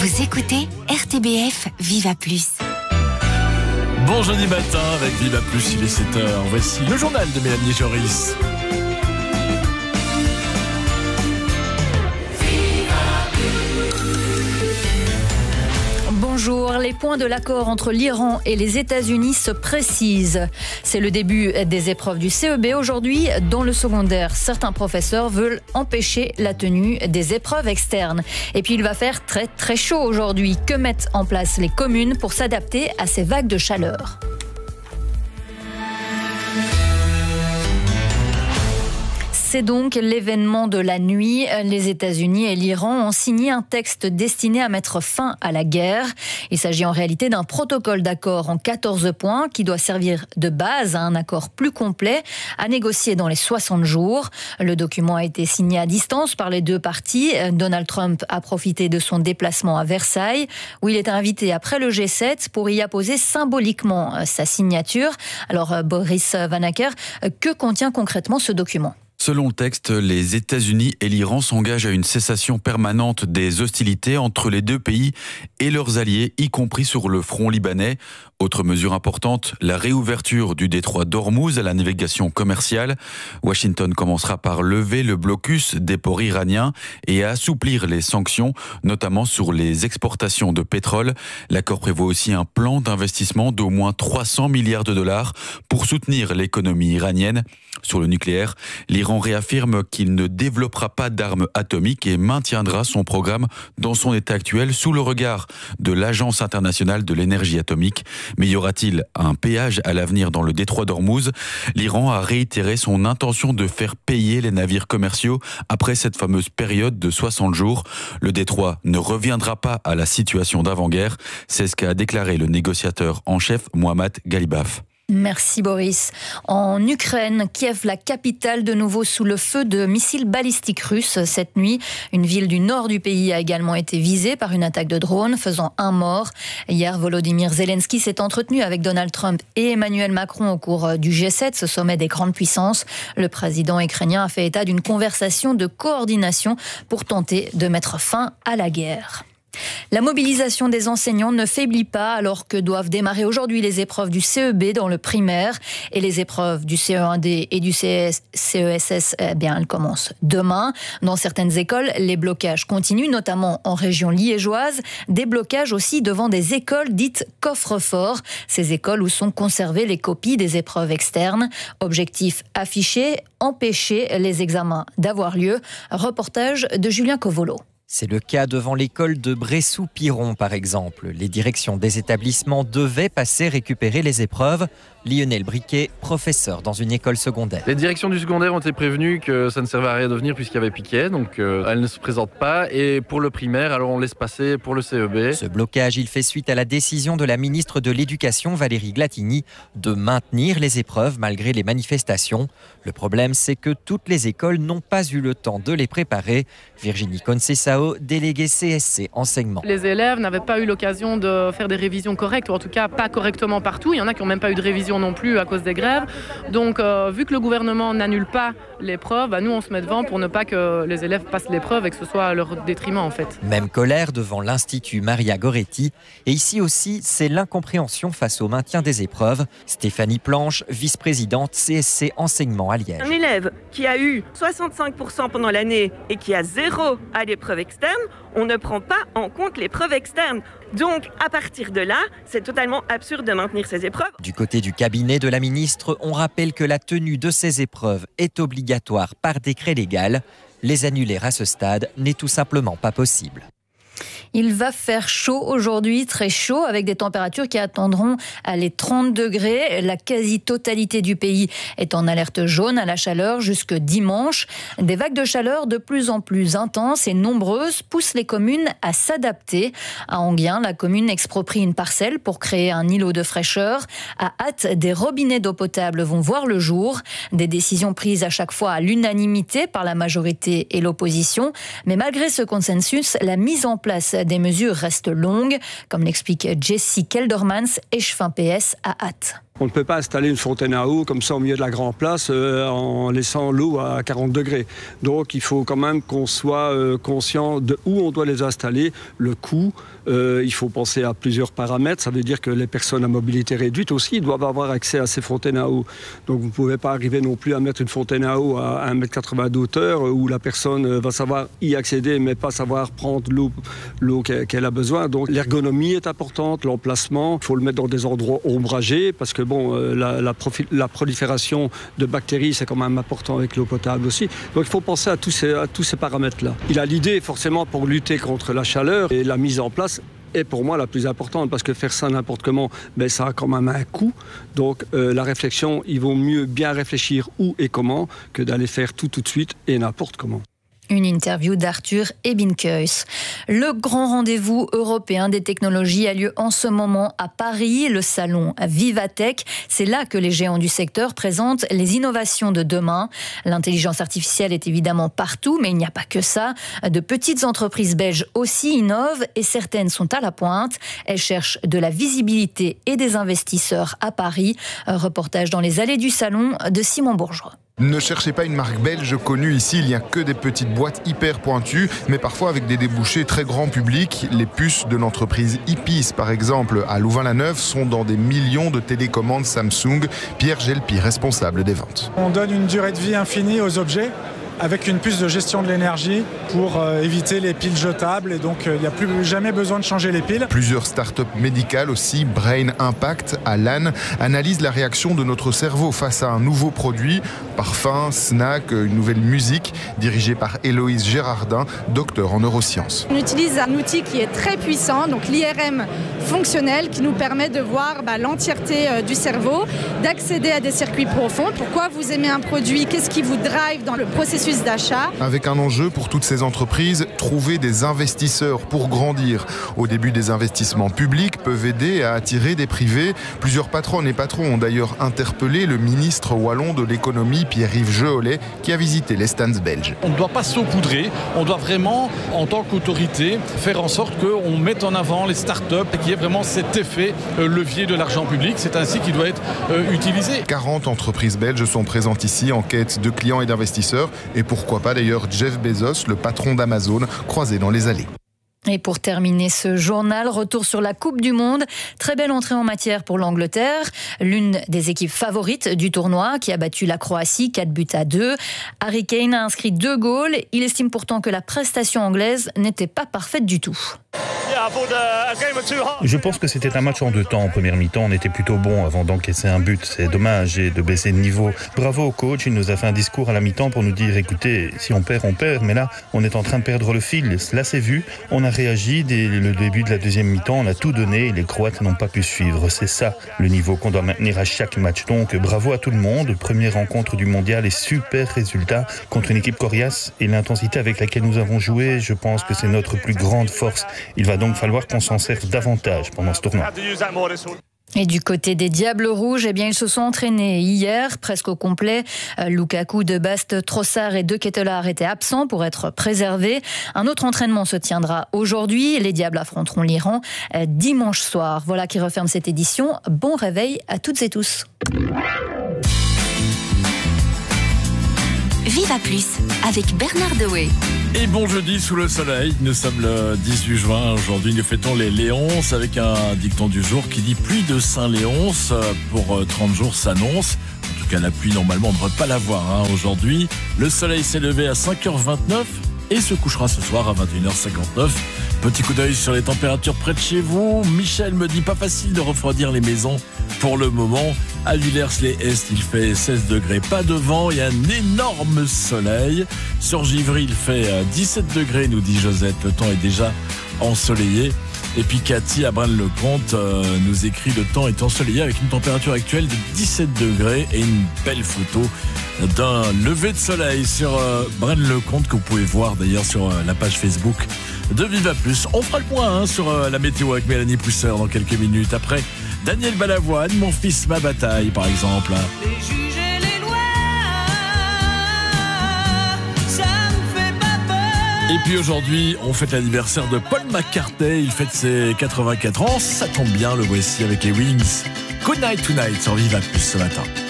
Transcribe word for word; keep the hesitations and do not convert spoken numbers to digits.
Vous écoutez R T B F Viva Plus. Bon jeudi matin avec Viva Plus, il est sept heures. Voici le journal de Mélanie Joris. Bonjour, les points de l'accord entre l'Iran et les États-Unis se précisent. C'est le début des épreuves du C E B aujourd'hui. Dans le secondaire, certains professeurs veulent empêcher la tenue des épreuves externes. Et puis il va faire très très chaud aujourd'hui. Que mettent en place les communes pour s'adapter à ces vagues de chaleur ? C'est donc l'événement de la nuit. Les États-Unis et l'Iran ont signé un texte destiné à mettre fin à la guerre. Il s'agit en réalité d'un protocole d'accord en quatorze points qui doit servir de base à un accord plus complet à négocier dans les soixante jours. Le document a été signé à distance par les deux parties. Donald Trump a profité de son déplacement à Versailles où il est invité après le G sept pour y apposer symboliquement sa signature. Alors Boris Vanacker, que contient concrètement ce document ? Selon le texte, les États-Unis et l'Iran s'engagent à une cessation permanente des hostilités entre les deux pays et leurs alliés, y compris sur le front libanais. Autre mesure importante, la réouverture du détroit d'Ormuz à la navigation commerciale. Washington commencera par lever le blocus des ports iraniens et à assouplir les sanctions, notamment sur les exportations de pétrole. L'accord prévoit aussi un plan d'investissement d'au moins trois cents milliards de dollars pour soutenir l'économie iranienne. Sur le nucléaire, l'Iran réaffirme qu'il ne développera pas d'armes atomiques et maintiendra son programme dans son état actuel sous le regard de l'Agence internationale de l'énergie atomique. Mais y aura-t-il un péage à l'avenir dans le détroit d'Ormuz ? L'Iran a réitéré son intention de faire payer les navires commerciaux après cette fameuse période de soixante jours. Le détroit ne reviendra pas à la situation d'avant-guerre. C'est ce qu'a déclaré le négociateur en chef Mohammad Ghalibaf. Merci Boris. En Ukraine, Kiev, la capitale, de nouveau sous le feu de missiles balistiques russes cette nuit. Une ville du nord du pays a également été visée par une attaque de drone, faisant un mort. Hier, Volodymyr Zelensky s'est entretenu avec Donald Trump et Emmanuel Macron au cours du G sept, ce sommet des grandes puissances. Le président ukrainien a fait état d'une conversation de coordination pour tenter de mettre fin à la guerre. La mobilisation des enseignants ne faiblit pas alors que doivent démarrer aujourd'hui les épreuves du C E B dans le primaire et les épreuves du C E un D et du C E S S, eh bien, elles commencent demain. Dans certaines écoles, les blocages continuent, notamment en région liégeoise. Des blocages aussi devant des écoles dites coffre-fort, ces écoles où sont conservées les copies des épreuves externes. Objectif affiché, empêcher les examens d'avoir lieu. Reportage de Julien Covolo. C'est le cas devant l'école de Bressou-Piron, par exemple. Les directions des établissements devaient passer récupérer les épreuves. Lionel Briquet, professeur dans une école secondaire. Les directions du secondaire ont été prévenues que ça ne servait à rien de venir puisqu'il y avait piquet, donc euh, elles ne se présentent pas. Et pour le primaire, alors on laisse passer pour le C E B. Ce blocage, il fait suite à la décision de la ministre de l'Éducation, Valérie Glatigny, de maintenir les épreuves malgré les manifestations. Le problème, c'est que toutes les écoles n'ont pas eu le temps de les préparer. Virginie Concessao, déléguée C S C enseignement. Les élèves n'avaient pas eu l'occasion de faire des révisions correctes, ou en tout cas pas correctement partout. Il y en a qui n'ont même pas eu de révision non plus à cause des grèves. Donc euh, vu que le gouvernement n'annule pas l'épreuve, bah, nous on se met devant pour ne pas que les élèves passent l'épreuve et que ce soit à leur détriment en fait. Même colère devant l'Institut Maria Goretti. Et ici aussi, c'est l'incompréhension face au maintien des épreuves. Stéphanie Planche, vice-présidente C S C enseignement à Liège. Un élève qui a eu soixante-cinq pour cent pendant l'année et qui a zéro à l'épreuve externe, on ne prend pas en compte l'épreuve externe. Donc, à partir de là, c'est totalement absurde de maintenir ces épreuves. Du côté du cabinet de la ministre, on rappelle que la tenue de ces épreuves est obligatoire par décret légal. Les annuler à ce stade n'est tout simplement pas possible. Il va faire chaud aujourd'hui, très chaud, avec des températures qui attendront les trente degrés. La quasi-totalité du pays est en alerte jaune à la chaleur jusque dimanche. Des vagues de chaleur de plus en plus intenses et nombreuses poussent les communes à s'adapter. À Enghien, la commune exproprie une parcelle pour créer un îlot de fraîcheur. À Ath, des robinets d'eau potable vont voir le jour. Des décisions prises à chaque fois à l'unanimité par la majorité et l'opposition. Mais malgré ce consensus, la mise en place des mesures reste longue, comme l'explique Jessie Keldermans, échevin P S à Ath. On ne peut pas installer une fontaine à eau comme ça au milieu de la grande place euh, en laissant l'eau à quarante degrés. Donc il faut quand même qu'on soit euh, conscient de où on doit les installer, le coût. Euh, il faut penser à plusieurs paramètres. Ça veut dire que les personnes à mobilité réduite aussi doivent avoir accès à ces fontaines à eau. Donc vous ne pouvez pas arriver non plus à mettre une fontaine à eau à un mètre quatre-vingts d'auteur où la personne va savoir y accéder mais pas savoir prendre l'eau, l'eau qu'elle a besoin. Donc l'ergonomie est importante, l'emplacement. Il faut le mettre dans des endroits ombragés parce que bon, euh, la, la, profi- la prolifération de bactéries, c'est quand même important avec l'eau potable aussi. Donc il faut penser à tous ces, à tous ces paramètres-là. Il a l'idée forcément pour lutter contre la chaleur et la mise en place est pour moi la plus importante parce que faire ça n'importe comment, ben, ça a quand même un coût. Donc euh, la réflexion, il vaut mieux bien réfléchir où et comment que d'aller faire tout tout de suite et n'importe comment. Une interview d'Arthur Ebbinghuis. Le grand rendez-vous européen des technologies a lieu en ce moment à Paris, le salon Vivatech. C'est là que les géants du secteur présentent les innovations de demain. L'intelligence artificielle est évidemment partout, mais il n'y a pas que ça. De petites entreprises belges aussi innovent et certaines sont à la pointe. Elles cherchent de la visibilité et des investisseurs à Paris. Reportage dans les allées du salon de Simon Bourgeois. Ne cherchez pas une marque belge connue ici, il n'y a que des petites boîtes hyper pointues, mais parfois avec des débouchés très grand public. Les puces de l'entreprise Ipis, par exemple, à Louvain-la-Neuve, sont dans des millions de télécommandes Samsung. Pierre Gelpi, responsable des ventes. On donne une durée de vie infinie aux objets, avec une puce de gestion de l'énergie pour euh, éviter les piles jetables et donc il euh, n'y a plus jamais besoin de changer les piles. Plusieurs startups médicales aussi, Brain Impact à Lannes, analysent la réaction de notre cerveau face à un nouveau produit, parfum, snack, une nouvelle musique, dirigée par Héloïse Gérardin, docteur en neurosciences. On utilise un outil qui est très puissant, donc l'I R M fonctionnel, qui nous permet de voir bah, l'entièreté euh, du cerveau, d'accéder à des circuits profonds. Pourquoi vous aimez un produit? Qu'est-ce qui vous drive dans le processus d'achat. Avec un enjeu pour toutes ces entreprises, trouver des investisseurs pour grandir. Au début, des investissements publics peuvent aider à attirer des privés. Plusieurs patronnes et patrons ont d'ailleurs interpellé le ministre wallon de l'économie, Pierre-Yves Jehollet, qui a visité les stands belges. On ne doit pas saupoudrer, on doit vraiment, en tant qu'autorité, faire en sorte qu'on mette en avant les startups et qu'il y ait vraiment cet effet euh, levier de l'argent public. C'est ainsi qu'il doit être euh, utilisé. quarante entreprises belges sont présentes ici en quête de clients et d'investisseurs. Et pourquoi pas d'ailleurs Jeff Bezos, le patron d'Amazon, croisé dans les allées. Et pour terminer ce journal, retour sur la Coupe du Monde. Très belle entrée en matière pour l'Angleterre, l'une des équipes favorites du tournoi, qui a battu la Croatie quatre buts à deux. Harry Kane a inscrit deux goals. Il estime pourtant que la prestation anglaise n'était pas parfaite du tout. Je pense que c'était un match en deux temps. En première mi-temps, on était plutôt bon avant d'encaisser un but. C'est dommage et de baisser de niveau. Bravo au coach, il nous a fait un discours à la mi-temps pour nous dire, écoutez, si on perd, on perd. Mais là, on est en train de perdre le fil. Là, c'est vu. On a réagi dès le début de la deuxième mi-temps. On a tout donné et les Croates n'ont pas pu suivre. C'est ça, le niveau qu'on doit maintenir à chaque match. Donc, bravo à tout le monde. Première rencontre du mondial et super résultat contre une équipe coriace. Et l'intensité avec laquelle nous avons joué, je pense que c'est notre plus grande force. Il va donc falloir qu'on s'en serve davantage pendant ce tournoi. Et du côté des Diables Rouges, eh bien, ils se sont entraînés hier, presque au complet. Euh, Lukaku, De Bast, Trossard et De Ketelaere étaient absents pour être préservés. Un autre entraînement se tiendra aujourd'hui. Les Diables affronteront l'Iran euh, dimanche soir. Voilà qui referme cette édition. Bon réveil à toutes et tous. Viva Plus avec Bernard Dewey. Et bon jeudi sous le soleil, nous sommes le dix-huit juin, aujourd'hui nous fêtons les Léonces avec un dicton du jour qui dit pluie de Saint-Léonce pour trente jours s'annonce. En tout cas la pluie normalement on ne devrait pas l'avoir hein, aujourd'hui. Le soleil s'est levé à cinq heures vingt-neuf et se couchera ce soir à vingt et une heures cinquante-neuf. Petit coup d'œil sur les températures près de chez vous. Michel me dit pas facile de refroidir les maisons pour le moment. À Villers-les-Est, il fait seize degrés, pas de vent et un énorme soleil. Sur Givry, il fait dix-sept degrés, nous dit Josette. Le temps est déjà ensoleillé. Et puis Cathy à Braine-le-Comte euh, nous écrit: le temps est ensoleillé avec une température actuelle de dix-sept degrés et une belle photo d'un lever de soleil sur euh, Braine-le-Comte que vous pouvez voir d'ailleurs sur euh, la page Facebook de Viva Plus. On fera le point hein, sur euh, la météo avec Mélanie Pousser dans quelques minutes. Après Daniel Balavoine, Mon fils, ma bataille par exemple. Les juges et les lois, ça me fait pas peur. Et puis aujourd'hui, on fête l'anniversaire de Paul McCartney. Il fête ses quatre-vingt-quatre ans. Ça tombe bien, le voici avec les Wings. Good Night Tonight sur Viva Plus ce matin.